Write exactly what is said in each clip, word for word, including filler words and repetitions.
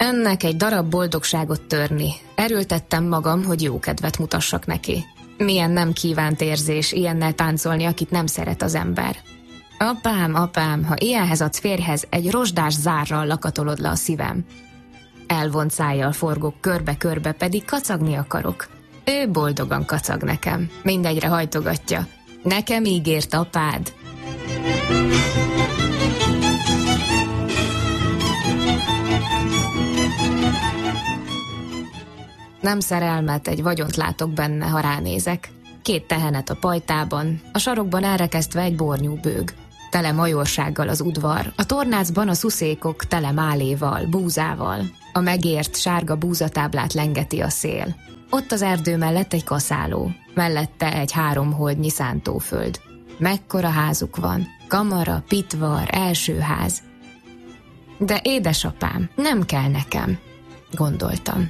Ennek egy darab boldogságot törni. Erőltettem magam, hogy jó kedvet mutassak neki. Milyen nem kívánt érzés ilyennel táncolni, akit nem szeret az ember. Apám, apám, ha ilyenhez adsz férjhez, egy rozsdás zárral lakatolod le a szívem. Elvont szájjal forgok körbe-körbe, pedig kacagni akarok. Ő boldogan kacag nekem, mindegyre hajtogatja. Nekem ígért apád. Nem szerelmet, egy vagyont látok benne, ha ránézek. Két tehenet a pajtában, a sarokban elrekesztve egy bornyú bőg. Tele majorsággal az udvar, a tornácban a szuszékok tele máléval, búzával. A megért sárga búzatáblát lengeti a szél. Ott az erdő mellett egy kaszáló, mellette egy háromholdnyi szántóföld. Mekkora házuk van, kamara, pitvar, elsőház. De édesapám, nem kell nekem, gondoltam.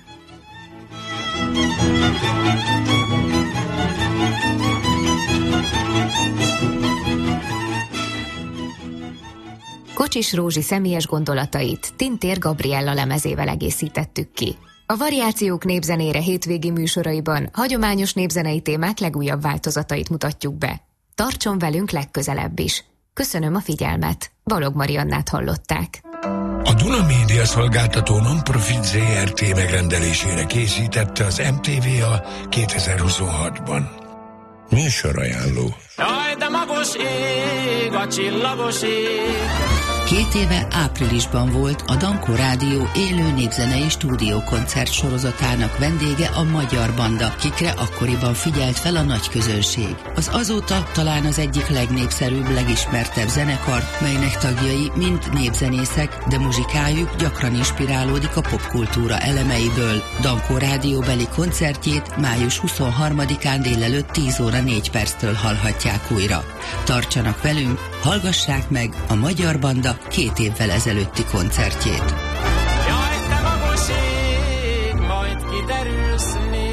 Kocsis Rózsi személyes gondolatait Tintér Gabriella lemezével egészítettük ki. A Variációk népzenére hétvégi műsoraiban hagyományos népzenei témák legújabb változatait mutatjuk be. Tartson velünk legközelebb is. Köszönöm a figyelmet. Balog Mariannát hallották. A Duna Média Szolgáltató Non-Profit zé er té megrendelésére készítette az em té vé a kétezer-huszonhatban. Műsorajánló. Jaj, de magos ég, a csillagos ég. Két éve áprilisban volt a Dankó Rádió élő népzenei stúdiókoncert sorozatának vendége a Magyar Banda, kikre akkoriban figyelt fel a nagy közönség. Az azóta talán az egyik legnépszerűbb, legismertebb zenekar, melynek tagjai mind népzenészek, de muzsikájuk gyakran inspirálódik a popkultúra elemeiből. Dankó Rádióbeli koncertjét május huszonharmadikán délelőtt tíz óra négy perctől hallhatják újra. Tartsanak velünk, hallgassák meg a Magyar Banda két évvel ezelőtti koncertjét. Jaj, te magos ég, majd kiderülsz még.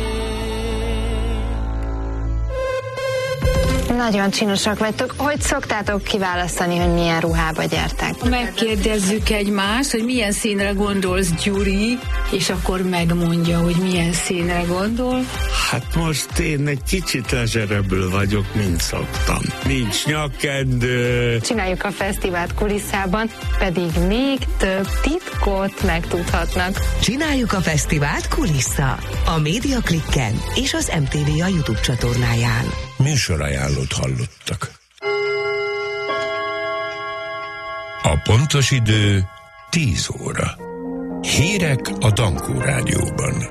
Nagyon csinosak vagytok. Hogy szoktátok kiválasztani, hogy milyen ruhába gyertek? Megkérdezzük egymást, hogy milyen színre gondolsz, Gyuri, és akkor megmondja, hogy milyen színre gondol. Hát most én egy kicsit lezserebből vagyok, mint szoktam. Nincs nyakkendő. Csináljuk a fesztivált kulisszában, pedig még több titkot megtudhatnak. Csináljuk a fesztivált kulissza. A Média Klikken és az em té vé a YouTube csatornáján. Műsorajánlót hallottak. A pontos idő tíz óra. Hírek a Dankó Rádióban.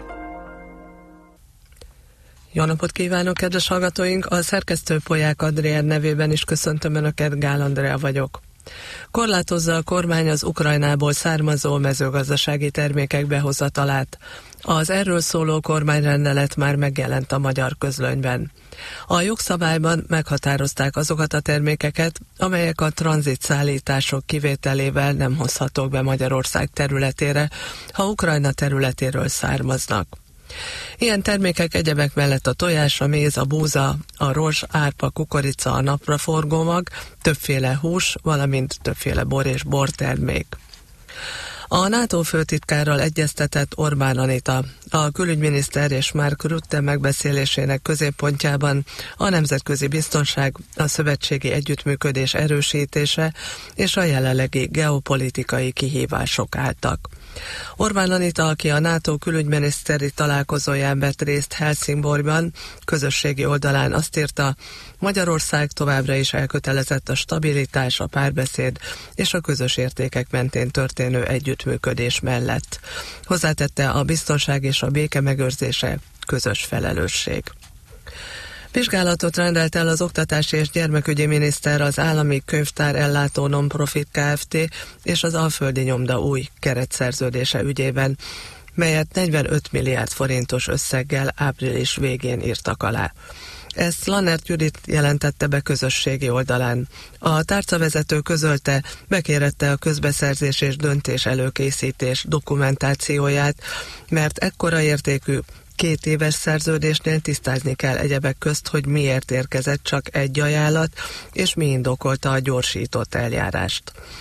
Jó napot kívánok, kedves hallgatóink! A szerkesztő Polyák Adrián nevében is köszöntöm Önöket, Gál Andrea vagyok. Korlátozza a kormány az Ukrajnából származó mezőgazdasági termékek behozatalát. Az erről szóló kormányrendelet már megjelent a magyar közlönyben. A jogszabályban meghatározták azokat a termékeket, amelyek a tranzitszállítások kivételével nem hozhatók be Magyarország területére, ha Ukrajna területéről származnak. Ilyen termékek egyebek mellett a tojás, a méz, a búza, a rozs, árpa, kukorica, a napraforgómag, többféle hús, valamint többféle bor és bortermék. A NATO főtitkárral egyeztetett Orbán Anita. A külügyminiszter és Mark Rutte megbeszélésének középpontjában a nemzetközi biztonság, a szövetségi együttműködés erősítése és a jelenlegi geopolitikai kihívások álltak. Orbán Anita, aki a NATO külügyminiszteri találkozóján vett részt Helsingborgban, közösségi oldalán azt írta, Magyarország továbbra is elkötelezett a stabilitás, a párbeszéd és a közös értékek mentén történő együttműködés mellett. Hozzátette, a biztonság és a béke megőrzése közös felelősség. Vizsgálatot rendelt el az Oktatási és Gyermekügyi Miniszter az Állami Könyvtár Ellátó Non-Profit Kft. És az Alföldi Nyomda új keretszerződése ügyében, melyet negyvenöt milliárd forintos összeggel április végén írtak alá. Ezt Lannert Judit jelentette be közösségi oldalán. A tárcavezető közölte, bekérette a közbeszerzés és döntés előkészítés dokumentációját, mert ekkora értékű két éves szerződésnél tisztázni kell egyebek közt, hogy miért érkezett csak egy ajánlat, és mi indokolta a gyorsított eljárást.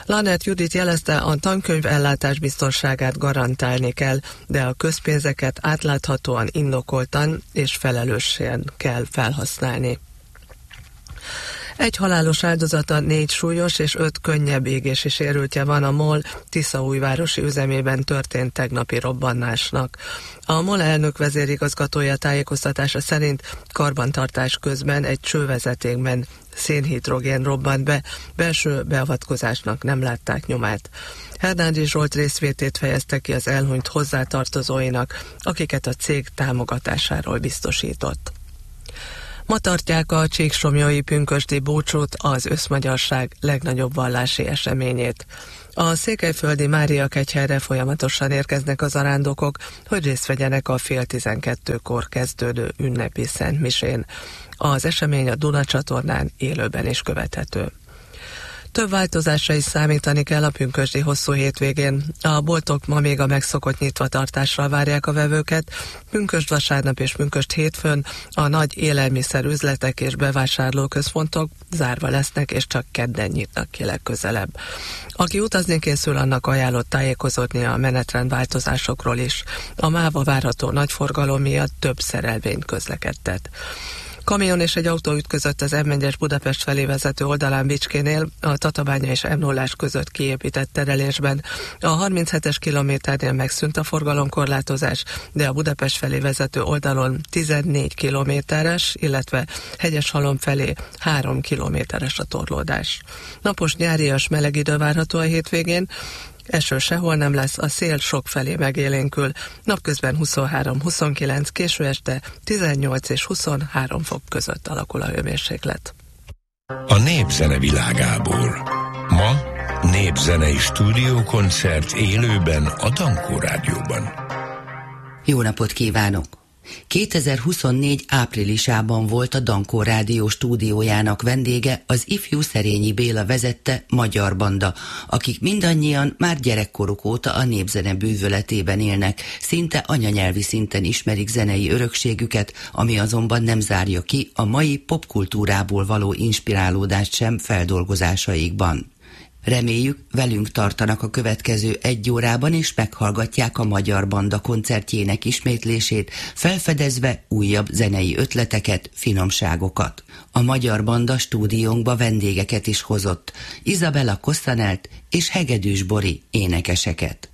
Lanert Judit jelezte, a tankönyv ellátás biztonságát garantálni kell, de a közpénzeket átláthatóan, indokoltan és felelősen kell felhasználni. Egy halálos áldozata, négy súlyos és öt könnyebb égési sérültje van a MOL Tiszaújvárosi üzemében történt tegnapi robbanásnak. A MOL elnök vezérigazgatója tájékoztatása szerint karbantartás közben egy csővezetékben szénhidrogén robbant be, belső beavatkozásnak nem látták nyomát. Hernádi Zsolt részvétét fejezte ki az elhunyt hozzátartozóinak, akiket a cég támogatásáról biztosított. Ma tartják a csíksomlyai pünkösdi búcsút, az összmagyarság legnagyobb vallási eseményét. A székelyföldi Máriakegyhelyre folyamatosan érkeznek az arándokok, hogy részt vegyenek a fél tizenkettőkor kezdődő ünnepi szentmisén. Az esemény a Duna csatornán élőben is követhető. Több változásra is számítani kell a pünkösdi hosszú hétvégén. A boltok ma még a megszokott nyitvatartással várják a vevőket. Pünkösd vasárnap és pünkösd hétfőn a nagy élelmiszer üzletek és bevásárlóközpontok zárva lesznek, és csak kedden nyitnak ki legközelebb. Aki utazni készül, annak ajánlott tájékozódnia a menetrend változásokról is. A máva várható nagy forgalom miatt több szerelvény közlekedtet. Kamion és egy autó ütközött az M egyes Budapest felé vezető oldalán Bicskénél, a Tatabánya és M nullás között kiépített terelésben. A harminchetes kilométernél megszűnt a forgalomkorlátozás, de a Budapest felé vezető oldalon tizennégy kilométeres, illetve Hegyeshalom felé három kilométeres a torlódás. Napos nyárias meleg idő várható a hétvégén, eső sehol nem lesz, a szél sok felé megélénkül. Napközben huszonhárom huszonkilenc, késő este tizennyolc és huszonhárom fok között alakul a hőmérséklet. A népzene világából. Ma népzenei stúdiókoncert élőben a Dankó Rádióban. Jó napot kívánok! kétezer-huszonnégy áprilisában volt a Dankó Rádió stúdiójának vendége az ifjú Szerényi Béla vezette Magyar Banda, akik mindannyian már gyerekkoruk óta a népzene bűvöletében élnek, szinte anyanyelvi szinten ismerik zenei örökségüket, ami azonban nem zárja ki a mai popkultúrából való inspirálódást sem feldolgozásaikban. Reméljük, velünk tartanak a következő egy órában, és meghallgatják a Magyar Banda koncertjének ismétlését, felfedezve újabb zenei ötleteket, finomságokat. A Magyar Banda stúdiónkba vendégeket is hozott, Izabella Kosztanelt és Hegedűs Bori énekeseket.